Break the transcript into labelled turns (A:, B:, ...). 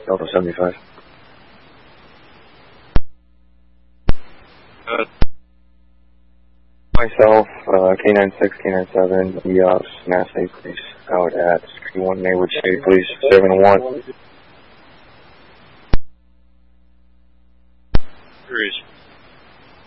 A: Delta 75. Myself, K96, K97, EOS, Mass 8 Police, out at 61 Maywood Street, Police, 7-1.